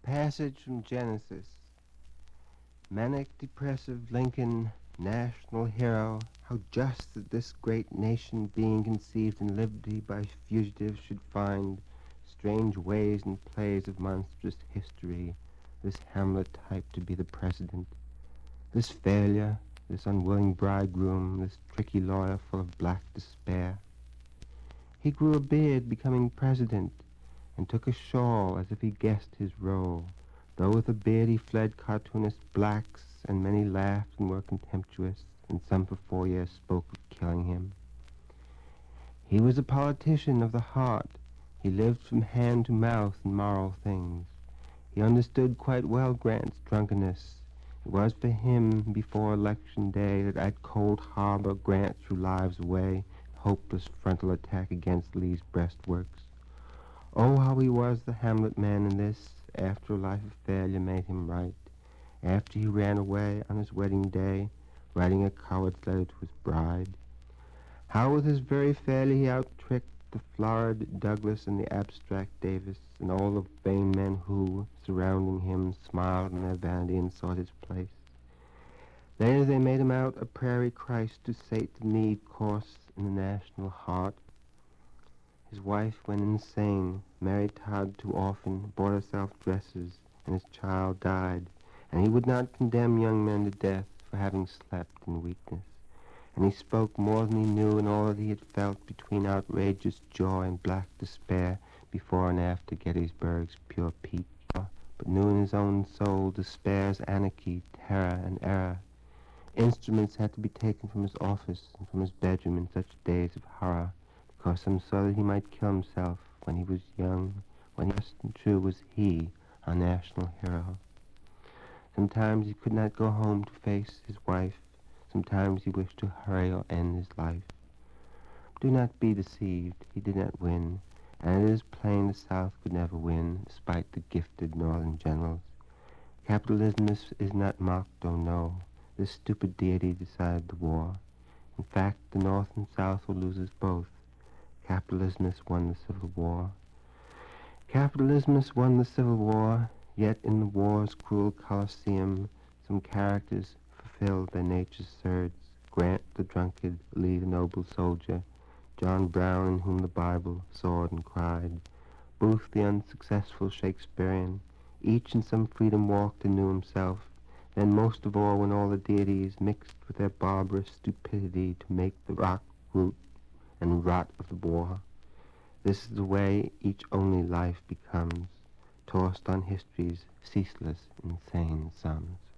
Passage from Genesis. Manic depressive Lincoln, national hero, how just that this great nation being conceived in liberty by fugitives should find strange ways and plays of monstrous history, this Hamlet type to be the president, this failure, this unwilling bridegroom, this tricky lawyer full of black despair. He grew a beard becoming president, and took a shawl as if he guessed his role, though with a beard he fled cartoonist blacks, and many laughed and were contemptuous, and some for 4 years spoke of killing him. He was a politician of the heart. He lived from hand to mouth in moral things. He understood quite well Grant's drunkenness. It was for him, before Election Day, that at Cold Harbor Grant threw lives away in hopeless frontal attack against Lee's breastworks. Oh, how he was the Hamlet man in this, after a life of failure made him right, after he ran away on his wedding day, writing a coward's letter to his bride. How with his very failure he out-tricked the florid Douglas and the abstract Davis, and all the vain men who, surrounding him, smiled in their vanity and sought his place. Later they made him out a prairie Christ to sate the need course in the national heart. His wife went insane, married Todd too often, bought herself dresses, and his child died, and he would not condemn young men to death for having slept in weakness. And he spoke more than he knew in all that he had felt between outrageous joy and black despair before and after Gettysburg's pure peach, but knew in his own soul despair's anarchy, terror, and error. Instruments had to be taken from his office and from his bedroom in such days of horror, because some saw that he might kill himself when he was young, when just and true was he, our national hero. Sometimes he could not go home to face his wife. Sometimes he wished to hurry or end his life. Do not be deceived. He did not win, and it is plain the South could never win, despite the gifted Northern generals. Capitalism is not mocked, oh no. This stupid deity decided the war. In fact, the North and South will lose us both. Capitalismus won the Civil War. Capitalismus won the Civil War, yet in the war's cruel Colosseum, some characters fulfilled their nature's surge. Grant the drunkard, Lee the noble soldier, John Brown in whom the Bible soared and cried, Booth the unsuccessful Shakespearean, each in some freedom walked and knew himself, then most of all when all the deities mixed with their barbarous stupidity to make the rock root and rot of the war. This is the way each only life becomes, tossed on history's ceaseless, insane sums.